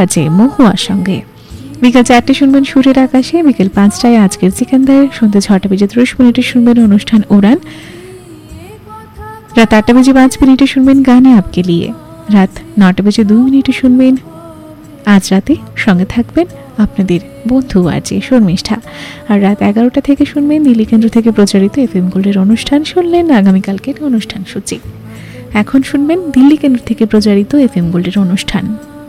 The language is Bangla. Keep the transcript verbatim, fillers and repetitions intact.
বাজে মহুয়ার সঙ্গে। বিকেল চারটে শুনবেন সুরের আকাশে। বিকেল পাঁচটায় আজকের সিকান্দার। সন্ধ্যে ছটা বেজে ত্রিশ মিনিটে শুনবেন অনুষ্ঠান উড়ান। রাত আটটা বেজে পাঁচ মিনিটে শুনবেন গানে আপকে লিয়ে। রাত নটা বেজে দুই মিনিটে শুনবেন আজ রাতে। সঙ্গে থাকবেন আপনাদের বন্ধু আছে শর্মিষ্ঠা। আর রাত এগারোটা থেকে শুনবেন দিল্লি কেন্দ্র থেকে প্রচারিত এফ এম গোল্ডের অনুষ্ঠান। শুনলেন আগামীকালকের অনুষ্ঠান সূচি। এখন শুনবেন দিল্লি কেন্দ্র থেকে প্রচারিত এফ এম গোল্ডের অনুষ্ঠান।